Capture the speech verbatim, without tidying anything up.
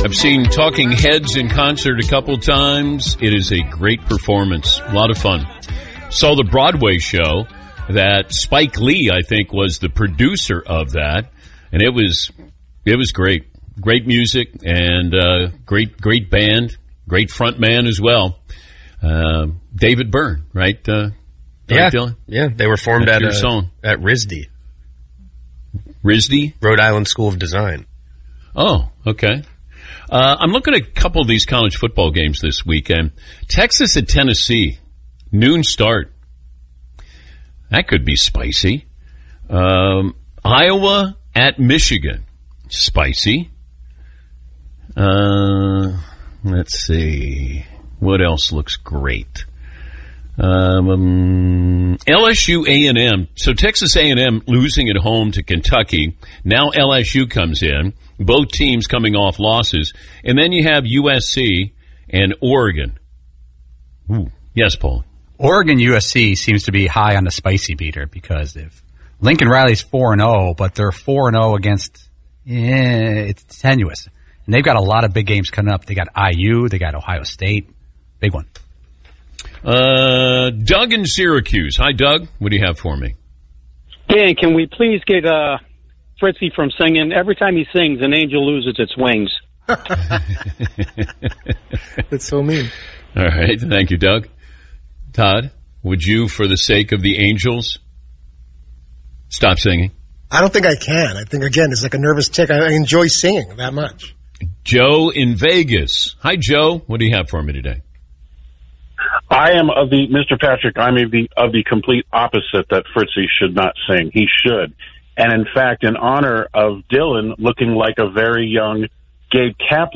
I've seen Talking Heads in concert a couple times. It is a great performance. A lot of fun. Saw the Broadway show that Spike Lee, I think, was the producer of that. And it was it was great. Great music and uh, great, great band. Great front man as well. Uh, David Byrne, right? Uh, yeah. Right, Dylan? Yeah, they were formed That's at, your uh, song. at R I S D. R I S D? Rhode Island School of Design. Oh, okay. Uh, I'm looking at a couple of these college football games this weekend. Texas at Tennessee, noon start. That could be spicy. Um, Iowa at Michigan, spicy. Uh, let's see. What else looks great? Um, L S U A and M. So Texas A and M losing at home to Kentucky. Now L S U comes in. Both teams coming off losses. And then you have U S C and Oregon. Ooh. Yes, Paul. Oregon U S C seems to be high on the spicy beater because if Lincoln Riley's four and oh, but they're four and oh against, eh, it's tenuous. And they've got a lot of big games coming up. They got I U, they got Ohio State. Big one. Uh, Doug in Syracuse. Hi, Doug. What do you have for me? Dan, can we please get uh, Fritzy from singing? Every time he sings, an angel loses its wings. That's so mean. All right. Thank you, Doug. Todd, would you, for the sake of the Angels, stop singing? I don't think I can. I think, again, it's like a nervous tick. I enjoy singing that much. Joe in Vegas. Hi, Joe. What do you have for me today? I am of the, Mister Patrick, I'm of the, of the complete opposite that Fritzy should not sing. He should. And in fact, in honor of Dylan looking like a very young Gabe Kaplan,